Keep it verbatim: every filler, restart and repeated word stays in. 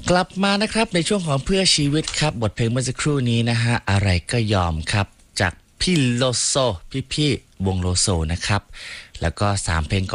กลับมานะครับในช่วงของเพื่อชีวิตครับบทเพลงเมื่อสักครู่นี้นะฮะอะไรก็ยอมครับจากพี่โลโซพี่ๆวงโลโซนะครับแล้วก็สามเพลง